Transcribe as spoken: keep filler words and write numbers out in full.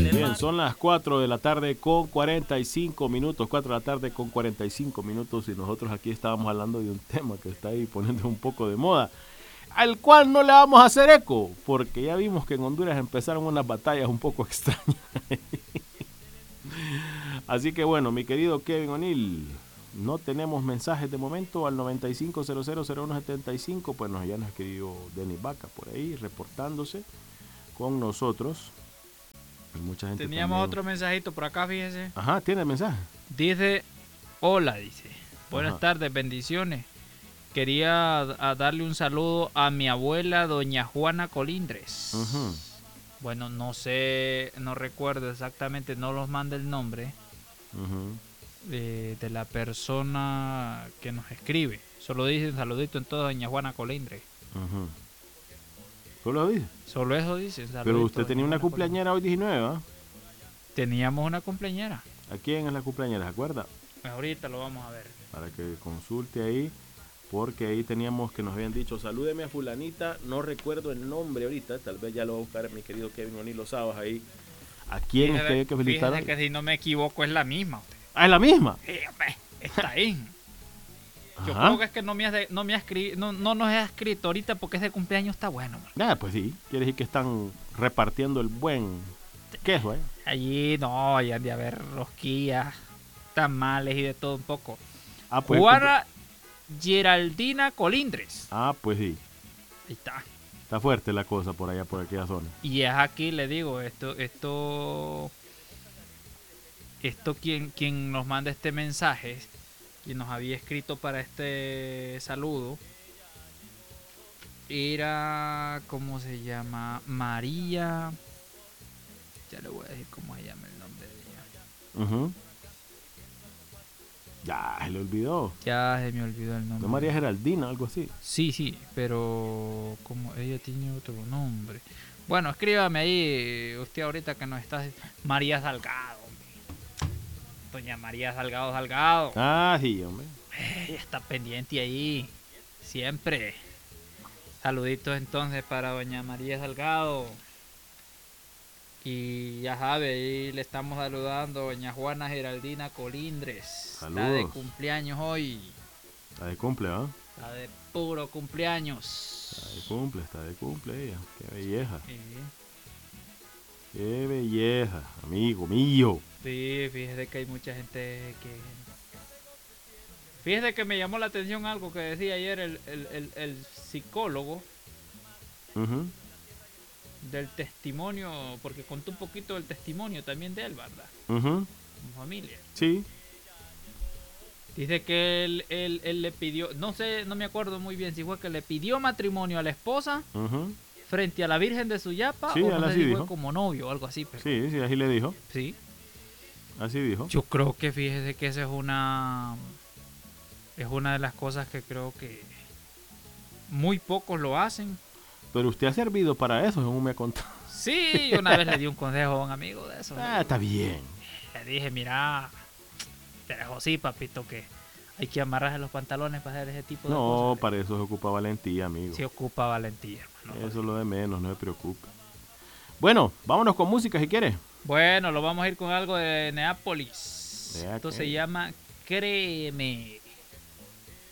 Bien, son las cuatro de la tarde con cuarenta y cinco minutos, cuatro de la tarde con cuarenta y cinco minutos y nosotros aquí estábamos hablando de un tema que está ahí poniendo un poco de moda, al cual no le vamos a hacer eco, porque ya vimos que en Honduras empezaron unas batallas un poco extrañas. Así que bueno, mi querido Kevin O'Neill, no tenemos mensajes de momento al noventa y cinco cero cero cero uno setenta y cinco, pues nos, ya nos escribió Denis Vaca por ahí reportándose con nosotros. Mucha gente Teníamos también. otro mensajito por acá, fíjese. Ajá, tiene mensaje. Dice, hola, dice. Buenas Ajá. tardes, bendiciones. Quería a darle un saludo a mi abuela, doña Juana Colindres. Uh-huh. Bueno, no sé, no recuerdo exactamente, no los manda el nombre Uh-huh. de, de la persona que nos escribe. Solo dice un saludito en todo, doña Juana Colindres. Uh-huh. ¿Solo dice? Solo eso dice. Pero usted tenía una cumpleañera hoy diecinueve, ¿ah? Teníamos una cumpleañera. ¿A quién es la cumpleañera? ¿Se acuerda? Ahorita lo vamos a ver. Para que consulte ahí, porque ahí teníamos que nos habían dicho, salúdeme a fulanita, no recuerdo el nombre ahorita, tal vez ya lo va a buscar mi querido Kevin O'Neill los sábados ahí. ¿A quién Fíjese, usted hay que felicitar? fíjese que si no me equivoco es la misma. Usted. Ah, ¿es la misma? Sí, hombre, está ahí. Yo Ajá. creo que es que no me, has no, me ha escri no, no nos ha escrito ahorita porque ese cumpleaños está bueno. Man. Ah, pues sí, quiere decir que están repartiendo el buen queso, ¿eh? Allí no, allí han de haber rosquillas, tamales y de todo un poco. Ah, pues, Juana Geraldina Colindres. Ah, pues sí. Ahí está. Está fuerte la cosa por allá, por aquella zona. Y es aquí, le digo, esto, esto, esto quien, quien nos manda este mensaje, quien nos había escrito para este saludo, era, ¿cómo se llama? María, ya le voy a decir cómo se llama el nombre de ella. Uh-huh. Ya, se le olvidó. Ya se me olvidó el nombre. ¿No María Geraldina, algo así? Sí, sí, pero como ella tiene otro nombre. Bueno, escríbame ahí, usted ahorita que nos está... María Salgado. Doña María Salgado Salgado. Ah, sí, hombre. Ella está pendiente ahí, siempre. Saluditos entonces para doña María Salgado. Y ya sabe, ahí le estamos saludando a doña Juana Geraldina Colindres. Saludos. Está de cumpleaños hoy. Está de cumple, ¿ah? ¿eh? Está de puro cumpleaños. Está de cumple, está de cumple ella. Qué belleza. Sí. Qué belleza, amigo mío. Sí, fíjese que hay mucha gente que... Fíjese que me llamó la atención algo que decía ayer el, el, el, el psicólogo Uh-huh. del testimonio, porque contó un poquito del testimonio también de él, ¿verdad? Uh-huh. Con familia. Sí. Dice que él, él, él le pidió, no sé, no me acuerdo muy bien si fue que le pidió matrimonio a la esposa Uh-huh. frente a la Virgen de Suyapa, Sí, o él no sé así si dijo. fue como novio o algo así. Pero Sí, sí, así le dijo. sí. Así dijo. Yo creo que fíjese que esa es una es una de las cosas que creo que muy pocos lo hacen. Pero usted ha servido para eso, según me ha contado. Sí, yo una vez le di un consejo a un amigo de eso. Ah, está bien. Le dije, mira, te dejo así, papito, que hay que amarrarse los pantalones para hacer ese tipo de No, cosas. para eso se ocupa valentía, amigo. Se ocupa valentía, hermano. Eso es lo de menos, no se preocupe. Bueno, vámonos con música si quiere. Bueno, lo vamos a ir con algo de Neápolis. Vea Esto que- se llama Créeme.